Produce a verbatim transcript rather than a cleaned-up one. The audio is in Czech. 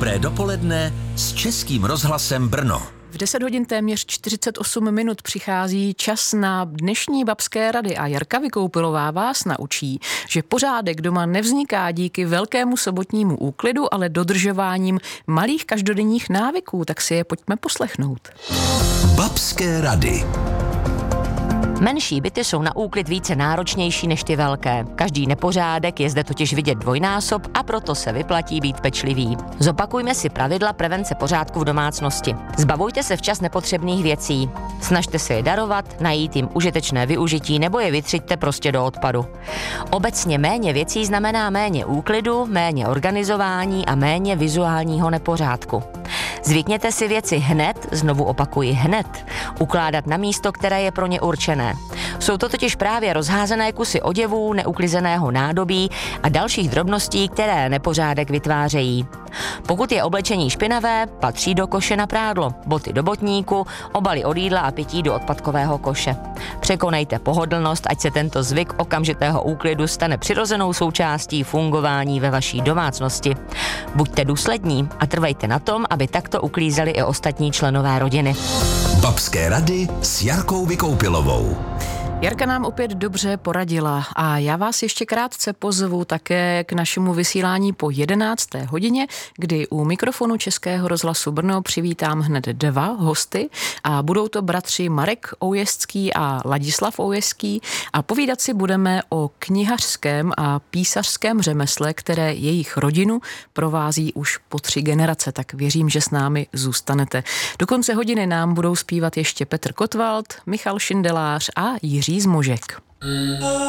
Dobré dopoledne s Českým rozhlasem Brno. V deset hodin téměř čtyřicet osm minut přichází čas na dnešní babské rady a Jarka Vykoupilová vás naučí, že pořádek doma nevzniká díky velkému sobotnímu úklidu, ale dodržováním malých každodenních návyků, tak si je pojďme poslechnout. Babské rady. Menší byty jsou na úklid více náročnější než ty velké. Každý nepořádek je zde totiž vidět dvojnásob a proto se vyplatí být pečlivý. Zopakujme si pravidla prevence pořádku v domácnosti. Zbavujte se včas nepotřebných věcí. Snažte se je darovat, najít jim užitečné využití nebo je vytřiďte prostě do odpadu. Obecně méně věcí znamená méně úklidu, méně organizování a méně vizuálního nepořádku. Zvykněte si věci hned, znovu opakuji hned, ukládat na místo, které je pro ně určené. Jsou to totiž právě rozházené kusy oděvů, neuklizeného nádobí a dalších drobností, které nepořádek vytvářejí. Pokud je oblečení špinavé, patří do koše na prádlo, boty do botníku, obaly od jídla a pití do odpadkového koše. Překonejte pohodlnost, ať se tento zvyk okamžitého úklidu stane přirozenou součástí fungování ve vaší domácnosti. Buďte důslední a trvejte na tom, aby takto uklízeli i ostatní členové rodiny. Babské rady s Jarkou Vykoupilovou. Jarka nám opět dobře poradila a já vás ještě krátce pozvu také k našemu vysílání po jedenácté hodině, kdy u mikrofonu Českého rozhlasu Brno přivítám hned dva hosty a budou to bratři Marek Oujeský a Ladislav Oujeský a povídat si budeme o knihařském a písařském řemesle, které jejich rodinu provází už po tři generace, tak věřím, že s námi zůstanete. Do konce hodiny nám budou zpívat ještě Petr Kotwald, Michal Šindelář a Jiří Zmožek.